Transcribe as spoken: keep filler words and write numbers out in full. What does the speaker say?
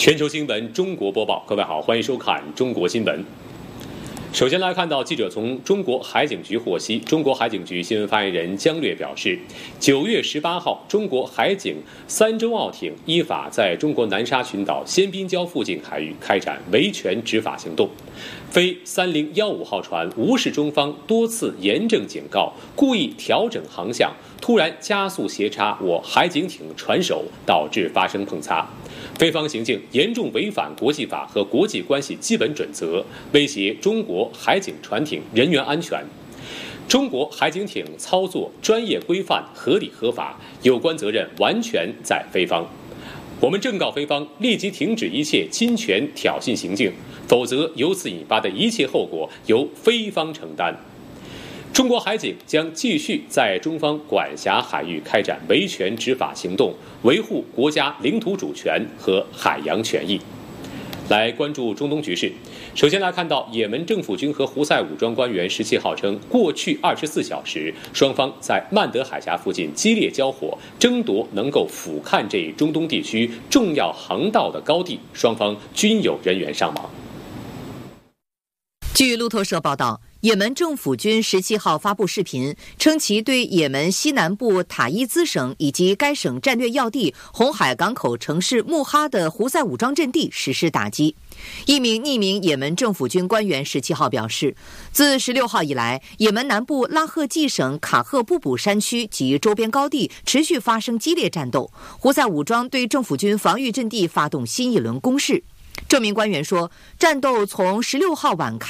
全球新闻中国播报，各位好，欢迎收看中国新闻。首先来看到，记者从中国海警局获悉，中国海警局新闻发言人姜略表示，九月十八号，中国海警三舟澳艇依法在中国南沙群岛仙滨礁附近海域开展维权执法行动。非三零一五号船无视中方多次严正警告，故意调整航向，突然加速斜插我海警艇船首，导致发生碰擦。菲方行径严重违反国际法和国际关系基本准则，威胁中国海警船艇人员安全。中国海警艇操作专业规范、合理合法，有关责任完全在菲方。我们正告菲方立即停止一切侵权挑衅行径，否则由此引发的一切后果由菲方承担。中国海警将继续在中方管辖海域开展维权执法行动，维护国家领土主权和海洋权益。来关注中东局势。首先来看到，也门政府军和胡塞武装官员十七号称，过去二十四小时，双方在曼德海峡附近激烈交火，争夺能够俯瞰这一中东地区重要航道的高地，双方均有人员伤亡。 据路透社报道，也门政府军十七号发布视频，称其对也门西南部塔伊兹省以及该省战略要地红海港口城市穆哈的胡塞武装阵地实施打击。一名匿名也门政府军官员十七号表示，自十六号以来，也门南部拉赫济省卡赫布卜山区及周边高地持续发生激烈战斗，胡塞武装对政府军防御阵地发动新一轮攻势。这名官员说，战斗从十六号晚开